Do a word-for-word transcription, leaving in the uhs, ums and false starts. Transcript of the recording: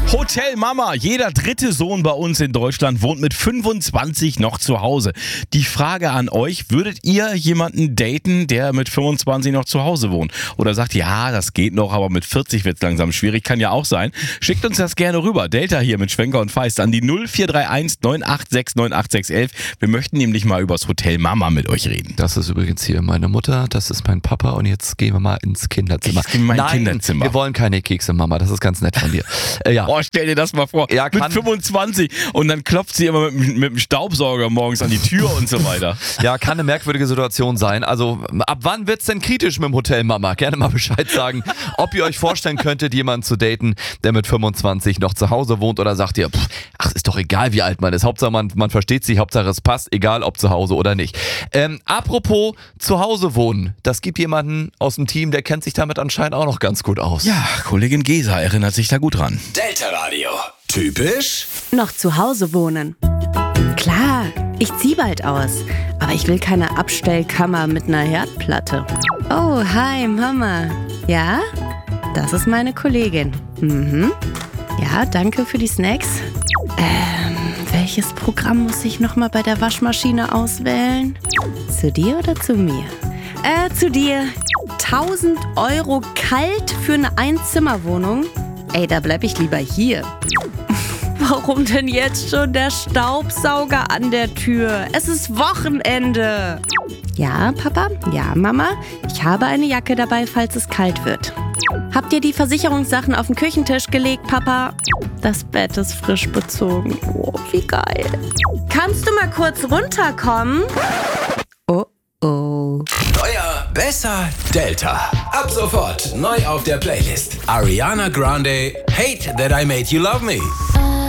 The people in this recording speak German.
Hotel Mama. Jeder dritte Sohn bei uns in Deutschland wohnt mit fünfundzwanzig noch zu Hause. Die Frage an euch, würdet ihr jemanden daten, der mit fünfundzwanzig noch zu Hause wohnt? Oder sagt, ja, das geht noch, aber mit vierzig wird es langsam schwierig, kann ja auch sein. Schickt uns das gerne rüber. Delta hier mit Schwenker und Feist an die null vier drei eins neun acht sechs neun acht sechs eins eins. Wir möchten nämlich mal übers Hotel Mama mit euch reden. Das ist übrigens hier meine Mutter, das ist mein Papa und jetzt gehen wir mal ins Kinderzimmer. Ich in mein Nein, Kinderzimmer. Wir wollen keine Kekse, Mama, das ist ganz nett von dir. Äh, ja. Oh, stell dir das mal vor, Ja, mit kann- fünfundzwanzig und dann klopft sie immer mit, mit dem Staubsauger morgens an die Tür und so weiter. Ja, kann eine merkwürdige Situation sein. Also ab wann wird's denn kritisch mit dem Hotel Mama? Gerne mal Bescheid sagen, ob ihr euch vorstellen könntet, jemanden zu daten, der mit fünfundzwanzig noch zu Hause wohnt, oder sagt ihr, pff, ach, ist doch egal, wie alt man ist. Hauptsache man, man versteht sich, Hauptsache es passt, egal ob zu Hause oder nicht. Ähm, apropos zu Hause wohnen, das gibt jemanden aus dem Team, der kennt sich damit anscheinend auch noch ganz gut aus. Ja, Kollegin Gesa erinnert sich da gut dran. Delta Radio. Typisch? Noch zu Hause wohnen. Klar, ich zieh bald aus, aber ich will keine Abstellkammer mit einer Herdplatte. Oh, hi Mama. Ja? Das ist meine Kollegin. Mhm. Ja, danke für die Snacks. Ähm, welches Programm muss ich nochmal bei der Waschmaschine auswählen? Zu dir oder zu mir? Äh, zu dir. tausend Euro kalt für eine Einzimmerwohnung? Ey, da bleib ich lieber hier. Warum denn jetzt schon der Staubsauger an der Tür? Es ist Wochenende. Ja, Papa? Ja, Mama? Ich habe eine Jacke dabei, falls es kalt wird. Habt ihr die Versicherungssachen auf den Küchentisch gelegt, Papa? Das Bett ist frisch bezogen. Oh, wie geil. Kannst du mal kurz runterkommen? Oh, oh. Neuer, besser, Delta. Ab sofort neu auf der Playlist. Ariana Grande, Hate That I Made You Love Me.